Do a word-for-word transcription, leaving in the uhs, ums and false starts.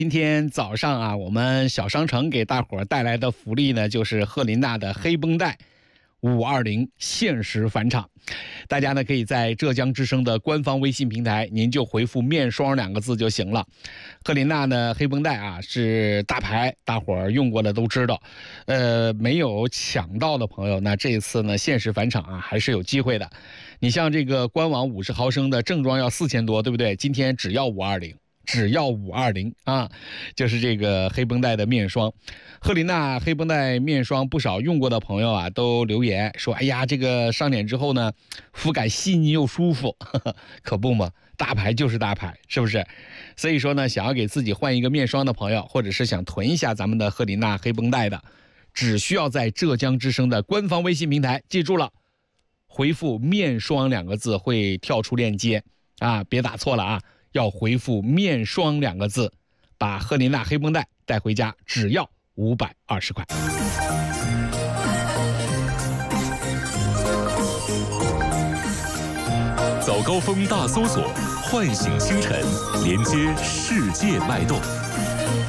今天早上啊，我们小商城给大伙儿带来的福利呢，就是赫琳娜的黑绷带五二零限时返场。大家呢可以在浙江之声的官方微信平台，您就回复面霜两个字就行了。赫琳娜呢黑绷带啊是大牌，大伙儿用过的都知道。呃，没有抢到的朋友，那这一次呢限时返场啊还是有机会的。你像这个官网五十毫升的正装要四千多，对不对？今天只要五二零。只要五二零啊，就是这个黑绷带的面霜，赫琳娜黑绷带面霜，不少用过的朋友啊都留言说，哎呀，这个上脸之后呢，肤感细腻又舒服，呵呵，可不嘛，大牌就是大牌，是不是？所以说呢，想要给自己换一个面霜的朋友，或者是想囤一下咱们的赫琳娜黑绷带的，只需要在浙江之声的官方微信平台，记住了，回复面霜两个字会跳出链接啊，别打错了啊。要回复面霜两个字，把赫琳娜黑绷带带回家，只要五百二十块。 早高峰大搜索，唤醒清晨，连接世界脉动。